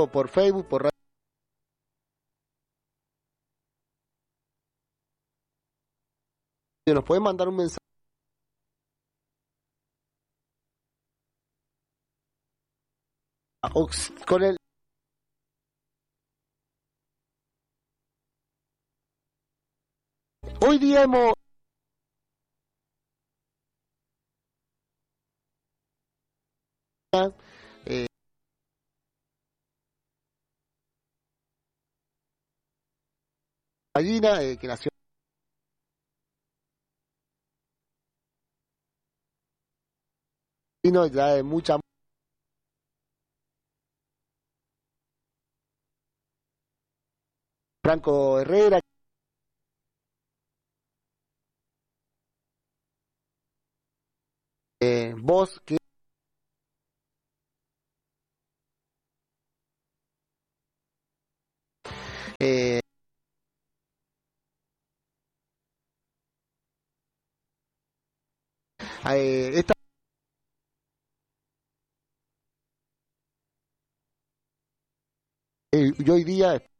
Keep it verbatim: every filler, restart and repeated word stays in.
por Facebook, por radio. Nos pueden mandar un mensaje con el hoy día hemos eh, gallina eh, que nació ya de mucha Franco Herrera, eh, vos que eh, eh, esta eh, y hoy día